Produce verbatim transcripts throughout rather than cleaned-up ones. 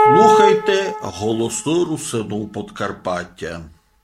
Слухайте голосу Русину Подкарпаття.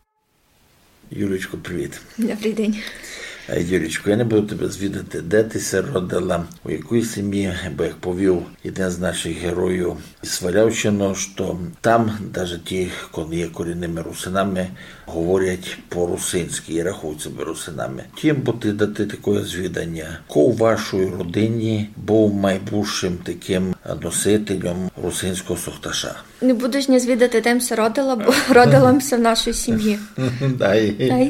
Юлічко, привіт. Добрий день. Юлічко, я не буду тебе звідати, де ти се родила, у якій сім'ї, бо як повів один з наших героїв із Свалявщини, що там, навіть ті, коли є корінними русинами, говорять по-русинськи і рахують себе русинами. Тим, бо ти дати таке звідання, ко у вашій родині був майбутнім таким носителем русинського сохташа? Не буду ж не звідати, де се родила, бо родилася в нашій сім'ї. Дай. Дай.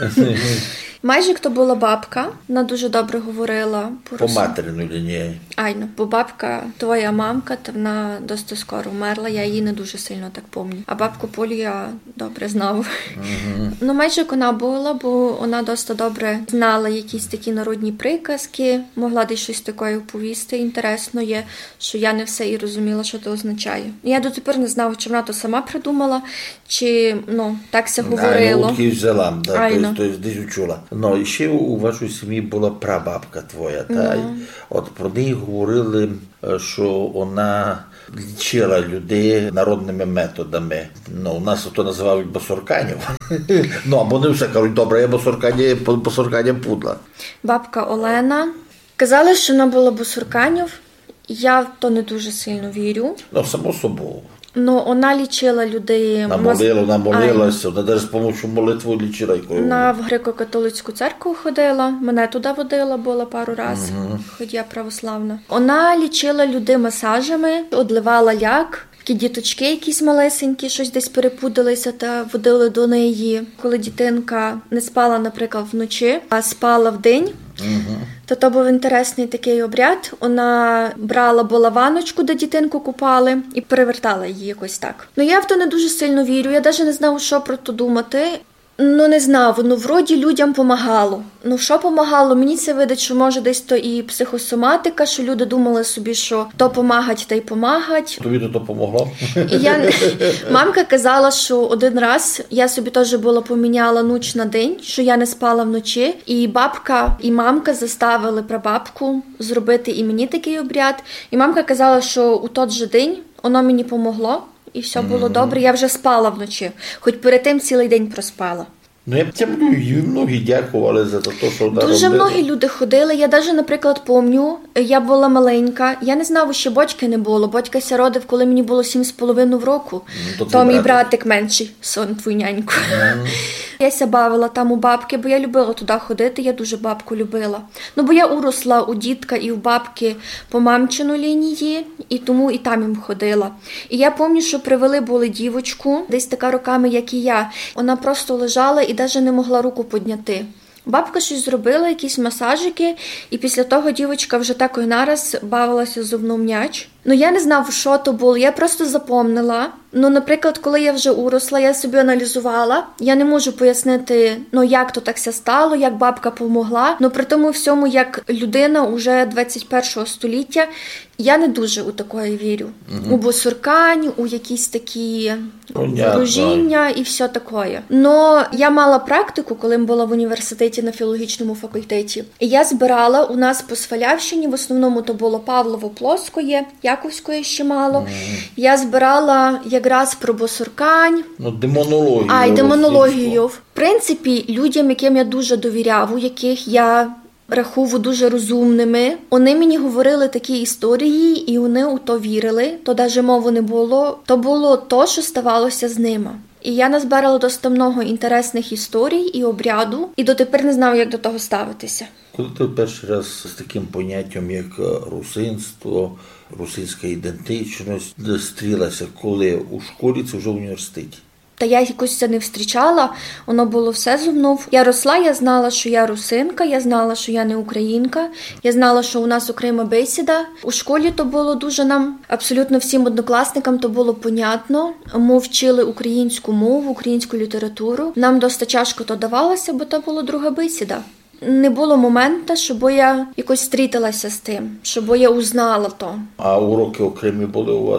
Майже хто була бабка, вона дуже добре говорила по По материну лінії. Айно, бо бабка, твоя мамка, то вона досить скоро вмерла, я її не дуже сильно так пам'ятаю. А бабку Полю я добре знав. Угу. Ну, майже як вона була, бо вона досить добре знала якісь такі народні приказки, могла десь щось таке оповісти інтересне, що я не все і розуміла, що це означає. Я дотепер не знала, чи вона то сама придумала, чи, ну, так се говорило. Айно, утки взяла, да, Айно. тобто десь учула. Ну, і ще у вашій сім'ї була прабабка твоя, та? No. От про неї говорили, що вона лічила людей народними методами. Ну, у нас то називають басурканів. Ну, або не все кажуть, добре, я басуркані, басуркані пудла. Бабка Олена. Казали, що вона була басурканів. Я в то не дуже сильно вірю. Ну, само собою. Ну, вона лічила людей... Намолила, намолилася, вона навіть з допомогою молитви лічила. Вона в греко-католицьку церкву ходила, мене туди водила, була пару разів, угу. Хоч я православна. Вона лічила людей масажами, одливала ляк. Такі діточки якісь малесенькі, щось десь перепудалися та водили до неї. Коли дитинка не спала, наприклад, вночі, а спала вдень, угу. То то був інтересний такий обряд. Вона брала булаваночку, де дитинку купали, і перевертала її якось так. Ну, я в то не дуже сильно вірю, я навіть не знала, що про то думати. Ну, не знав, ну, вроді людям помагало. Ну, що помагало? Мені це видить, що може десь то і психосоматика, що люди думали собі, що то помагать, та й помагать. Тобі то допомогло? І я... Мамка казала, що один раз я собі теж була поміняла ніч на день, що я не спала вночі. І бабка, і мамка заставили прабабку зробити і мені такий обряд. І мамка казала, що у той же день воно мені помогло. І все було mm-hmm. добре, я вже спала вночі. Хоч перед тим цілий день проспала. Ну, я б цьому і многі дякували за те, що вона Дуже робила. многі люди ходили. Я навіть, наприклад, пам'ятаю, я була маленька. Я не знала, що батька не було. Батька ся родив, коли мені було сім з половиною року. Mm, то то мій братик. братик менший, сон твій няньку. Mm. Я ся бавила там у бабки, бо я любила туди ходити, я дуже бабку любила. Ну, бо я уросла у дідка і у бабки по мамчину лінії, і тому і там їм ходила. І я пам'ятаю, що привели були дівочку, десь така роками, як і я. Вона просто лежала і навіть не могла руку підняти. Бабка щось зробила, якісь масажики, і після того дівчинка вже так і нараз бавилася зубном м'яч. Ну, я не знав, що то було, я просто запомнила. Ну, наприклад, коли я вже уросла, я собі аналізувала. Я не можу пояснити, ну, як то так ся стало, як бабка помогла. Ну, при тому всьому, як людина уже двадцять першого століття, я не дуже у такої вірю. Угу. У басуркань, у якісь такі ворожіння і все таке. Но я мала практику, коли була в університеті на філологічному факультеті. І я збирала у нас по Свалявщині, в основному то було Павлово-Плоскоє, Яковської ще мало. Mm. Я збирала якраз про басуркань. Ну, демонологію. А, й демонологію. В принципі, людям, яким я дуже довіряв, у яких я рахував дуже розумними, вони мені говорили такі історії, і вони у то вірили. То навіть мови не було. То було то, що ставалося з ними. І я назбирала досить много інтересних історій і обряду, і дотепер не знаю, як до того ставитися. Коли ти перший раз з таким поняттям, як русинство, русинська ідентичність, стрілася, коли у школі, це вже в університеті? Та я якось це не встрічала, воно було все зо мною. Я росла, я знала, що я русинка, я знала, що я не українка, я знала, що у нас окрема бесіда. У школі то було дуже нам, абсолютно всім однокласникам то було понятно. Ми вчили українську мову, українську літературу. Нам досить тяжко то давалося, бо то була друга бесіда. Не було моменту, щоб я якось стрітилася з тим, щоб я узнала то. А уроки окремі були у вас?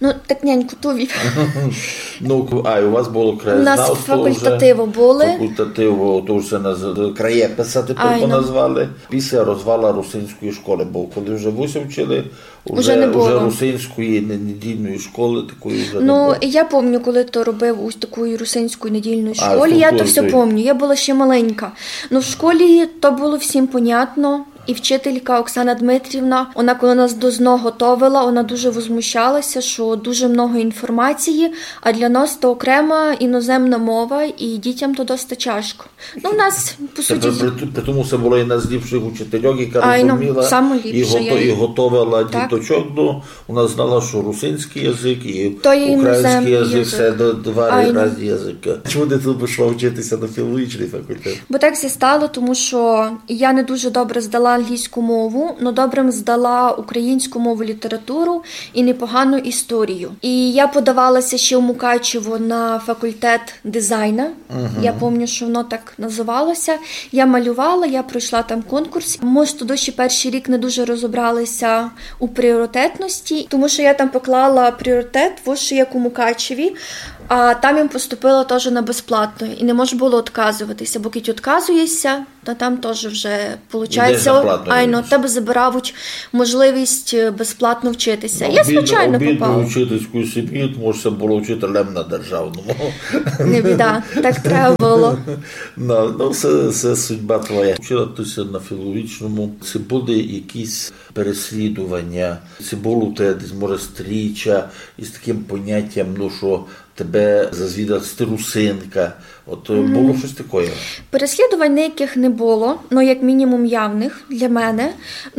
Ну, так няньку ту вів. Ну, а, і у вас було краєзнавство вже? У нас факультативо були. Факультативо, то вже наз... краєписа тепер поназвали. Після розвала русинської школи, бо коли вже вуся вчили, вже, вже не було. Вже русинської недільної школи такої вже ну, не було. Ну, я пам'ятаю, коли то робив у такої русинської недільної школі, а, я то все пам'ятаю. Я була ще маленька. Ну, в школі то було всім понятно. І вчителька Оксана Дмитрівна, вона коли нас до ЗНО готовила, вона дуже возмущалася, що дуже много інформації, а для нас то окрема іноземна мова, і дітям то досить тяжко. Ну, у нас, по суті... При, при, при тому це була одна з ліпших учительок, яка Ай, розуміла ну, і, гото, я... і готовила так. діточок. Ну, вона знала, що русинський язик і то український язик, язик. це два Ай, різні язики. Чому ти тут пішла вчитися на філологічний факультет? Бо так все стало, тому що я не дуже добре здала англійську мову, но добре здала українську мову, літературу і непогану історію. І я подавалася ще в Мукачево на факультет дизайну. Uh-huh. Я пам'ятаю, що воно так називалося. Я малювала, я пройшла там конкурс. Може, тоді ще перший рік не дуже розібралися у пріоритетності, тому що я там поклала пріоритет, що як у Мукачеві, а там їм поступила теж на безплатно. І не може було відказуватися, бо коли відказуєшся, то там теж вже, виходить, ай, ну, тебе забирають можливість безплатно вчитися. Ну, я звичайно попала. Обідно вчительську сім'ю, може, було вчителем на державному. Не біда, так треба було. Ну, ну це, це судьба твоя. Вчилася на філологічному. Це були якісь переслідування, це було у тебе десь, може, стріча із таким поняттям, ну, що тебе зазвідала русинка. От mm-hmm. було щось таке? Переслідувань ніяких не було, ну, як мінімум явних для мене.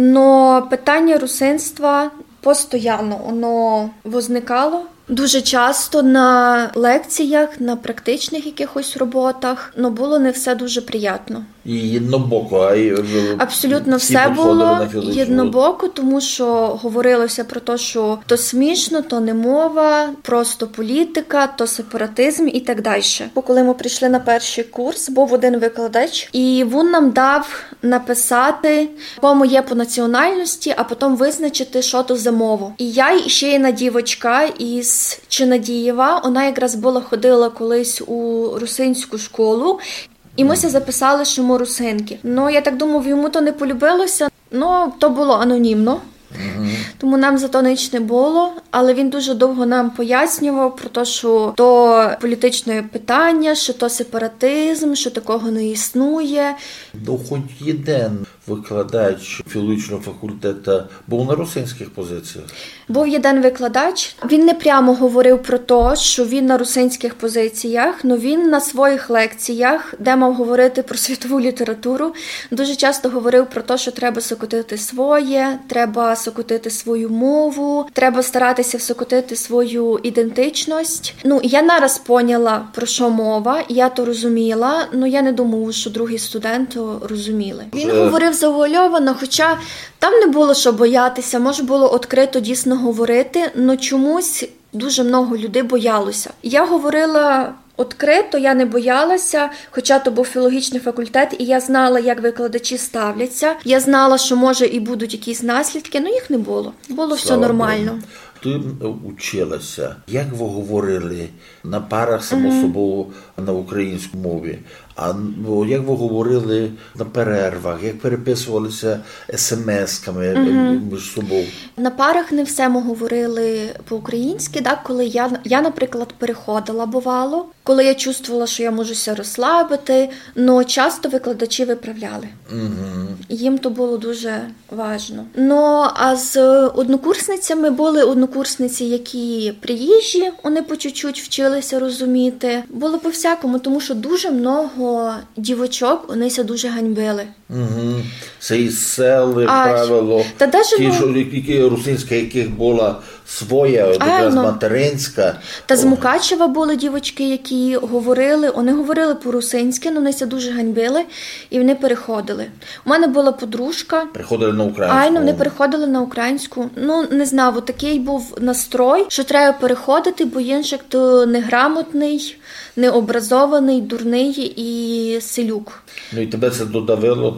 Но питання русинства постійно воно возникало. Дуже часто на лекціях, на практичних якихось роботах, ну, було не все дуже приємно. І однобоко, а й абсолютно все було однобоко, тому що говорилося про те, що то смішно, то не мова, просто політика, то сепаратизм і так далі. Бо коли ми прийшли на перший курс, був один викладач, і він нам дав написати, кому є по національності, а потім визначити, що то за мову. І я, і ще одна дівочка із Чинадієва, вона якраз була ходила колись у русинську школу, і ми записали, що ми русинки. Ну, я так думаю, йому то не полюбилося, ну, то було анонімно. Uh-huh. Тому нам за то ніч не було, але він дуже довго нам пояснював про те, що то політичне питання, що то сепаратизм, що такого не існує. Ну, хоч один викладач філологічного факультету був на русинських позиціях? Був один викладач. Він не прямо говорив про те, що він на русинських позиціях, але він на своїх лекціях, де мав говорити про світову літературу, дуже часто говорив про те, що треба сокотити своє, треба сокотити свою мову, треба старатися всокотити свою ідентичність. Ну, я нараз поняла, про що мова, я то розуміла, але я не думала, що другі студенти розуміли. Він Це... говорив завуальовано, хоча там не було що боятися, може було відкрито дійсно говорити, але чомусь дуже много людей боялося. Я говорила відкрито, я не боялася, хоча то був філологічний факультет, і я знала, як викладачі ставляться. Я знала, що може і будуть якісь наслідки, але їх не було. Було Слава все нормально. Богу. Ти вчилася. Як ви говорили на парах, само mm-hmm. собою, на українській мові? А як ви говорили на перервах? Як переписувалися смс-ками mm-hmm. між собою? На парах не все ми говорили по-українськи, так? Коли я, я, наприклад, переходила, бувало. Коли я чувствувала, що я можуся розслабити, але часто викладачі виправляли. Mm-hmm. Їм то було дуже важливо. Ну, а з однокурсницями були однокурсниці, які приїжджі, вони по чуть-чуть вчилися розуміти. Було по-всякому, тому що дуже много дівочок, вонися дуже ганьбили. Угу. Це із сел, як правило, та даже, ті, ну... що, які, русинська, яких була своя, якраз ну... материнська. Та з Мукачева були дівочки, які говорили, вони говорили по-русинськи, але вони дуже ганьбили, і вони переходили. У мене була подружка. Переходили на українську. Ай, ну, вони переходили на українську. Ну, не знаю, такий був настрой, що треба переходити, бо іншик то неграмотний, необразований, дурний і селюк. Ну і тебе це додавило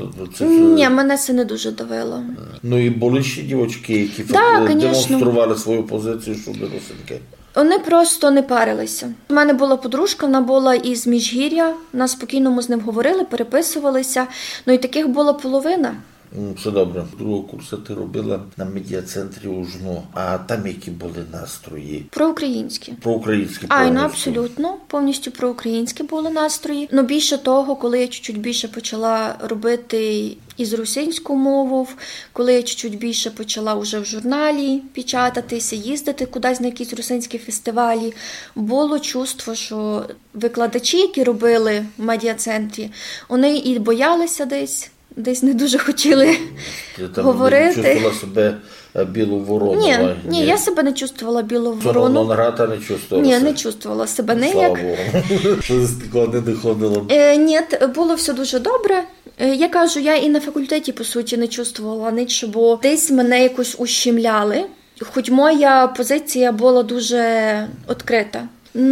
Це... Ні, мене це не дуже давило. Ну і були ще дівчатки, які да, демонстрували свою позицію, що були русинки? Вони просто не парилися. У мене була подружка, вона була із Міжгір'я, нас спокійно ми з ним говорили, переписувалися, ну і таких була половина. Все добре. Другого курсу ти робила на медіа-центрі Ужно. А там які були настрої? Проукраїнські. Проукраїнські повністю? Ай, ну абсолютно. Повністю проукраїнські були настрої. Ну більше того, коли я чуть-чуть більше почала робити із русинську мову, коли я чуть-чуть більше почала вже в журналі печататися, їздити кудись на якісь русинські фестивалі, було чувство, що викладачі, які робили в медіа-центрі, вони і боялися десь, десь не дуже хотіли там говорити. Ти чувствувала себе білу ворону? Ні, ні, ні, я себе не чувствувала білу ворону. Нон-грата не чувствувала? Ні, не чувствувала себе ніяк. Слава Богу, що ніколи не доходило. Е, ні, було все дуже добре. Е, я кажу, я і на факультеті, по суті, не чувствувала нічого, бо десь мене якось ущемляли. Хоч моя позиція була дуже відкрита.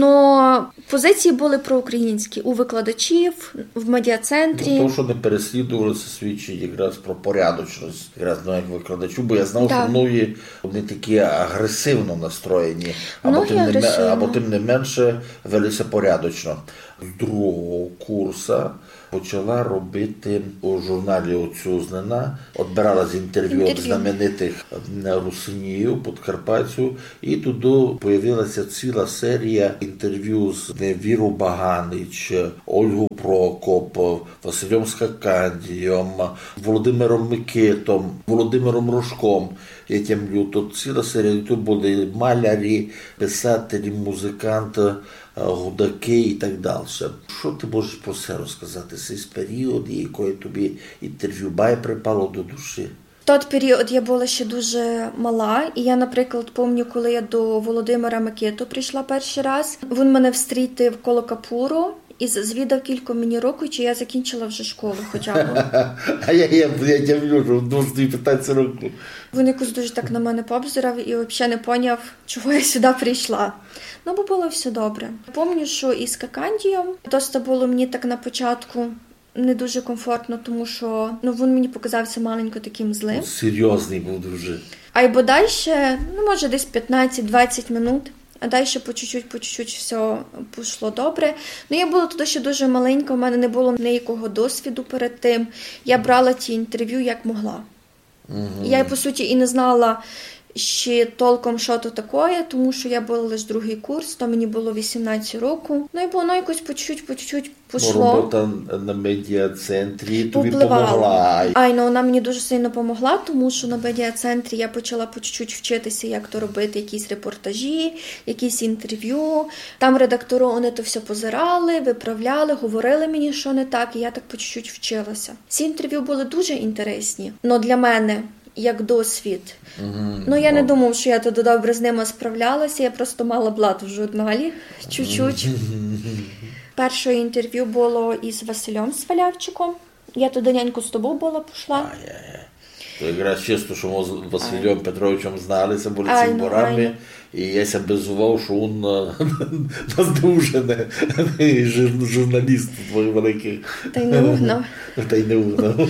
Но позиції були проукраїнські у викладачів, в медіа-центрі. Ну, то, що не переслідували, це свідчить якраз про порядочність, якраз навіть викладачу, бо я знав, так. що многі вони такі агресивно настроєні, або тим, не, або тим не менше велися порядочно. З другого курсу почала робити у журналі «Отсюзнена», відбирала з інтерв'ю, інтерв'ю. знаменитих русинів, подкарпатців, і туди появилася ціла серія інтерв'ю з Віру Баганич, Ольгу Прокоп, Василем Скакандієм, Володимиром Микитом, Володимиром Рожком. Я тямлю, тут ціла серія, тут були малярі, писателі, музиканти, гудаки і так далі. Що ти можеш про це розказати? Цей період, якої тобі інтерв'ю бай припало до душі? В той період я була ще дуже мала, і я, наприклад, пам'ятаю, коли я до Володимира Микиту прийшла перший раз, він мене встрітив коло Капуру і звідав кілька мені років, чи я закінчила вже школу хоча б. А я, я, я тямлю, що в двадцять п'ятнадцять років. Він якось дуже так на мене пообзирав і взагалі не поняв, чого я сюди прийшла. Ну, бо було все добре. Пам'ятаю, що із Скакандієм досить було мені так на початку не дуже комфортно, тому що ну, він мені показався маленько таким злим. Серйозний був дуже. А й бодай ще, ну, може, десь п'ятнадцять-двадцять минут, а далі по чуть-чуть, по чуть-чуть все пішло добре. Ну, я була туди ще дуже маленька, у мене не було ніякого досвіду перед тим. Я брала ті інтерв'ю, як могла. Угу. Я, по суті, і не знала ще толком, що то таке, тому що я була лише другий курс, то мені було вісімнадцять років. Ну і воно якось по чуть-чуть, по чуть-чуть пішло. Робота на медіа-центрі тобі допомогла. Ай, ну вона мені дуже сильно допомогла, тому що на медіа-центрі я почала по чуть-чуть вчитися, як то робити, якісь репортажі, якісь інтерв'ю. Там редактори, вони то все позирали, виправляли, говорили мені, що не так, і я так по чуть-чуть вчилася. Ці інтерв'ю були дуже інтересні, але для мене як досвід. Mm-hmm. Ну, я не думав, що я туди добре з ними справлялася, я просто мала блат в журналі, чуть-чуть. Mm-hmm. Перше інтерв'ю було із Василем Свалявчиком. Я туди няньку з тобою була пішла. Ай-яй-яй. То якраз чисто, що ми з Василем Петровичем зналися, були цими борами, і я себе безував, що він нас дуже журналіст твої великий. Та й не угнав. Та й не угнав.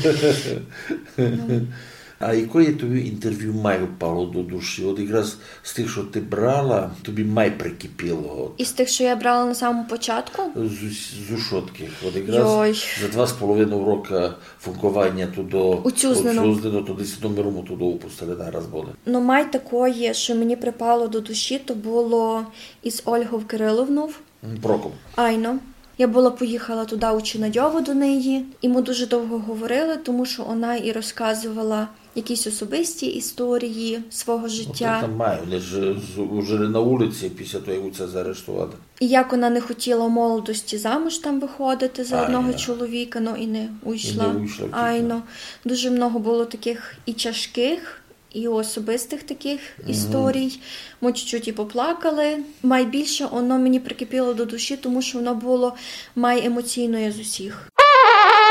А якої тобі інтерв'ю май впало до душі? От якраз з тих, що ти брала, тобі май прикипіло. Із тих, що я брала на самому початку? З, з Ушотких. От якраз Йой. За два з половиною роки функування туди Отсюзнено, то десь номером туди упустили, зараз були. Ну, май такої, що мені припало до душі, то було із Ольгою Кириловною. Прокоп. Айно. Я була поїхала туди у Чинадьову до неї, і ми дуже довго говорили, тому що вона і розказувала якісь особисті історії свого життя. Ну, там має, вони ж жили на вулиці після того, як це заарештували. І як вона не хотіла в молодості замуж там виходити за одного Ай, чоловіка, ну і не уйшла. І не уйшла. Айно. Дуже много було таких і тяжких, і особистих таких mm-hmm. історій. Ми чуть-чуть і поплакали. Майбільше воно мені прикипіло до душі, тому що воно було майемоційне з усіх.